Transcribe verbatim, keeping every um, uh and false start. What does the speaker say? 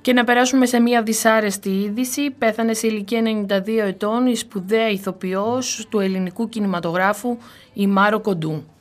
Και να περάσουμε σε μια δυσάρεστη είδηση. Πέθανε σε ηλικία ενενήντα δύο ετών η σπουδαία ηθοποιός του ελληνικού κινηματογράφου η Μάρο Κοντού.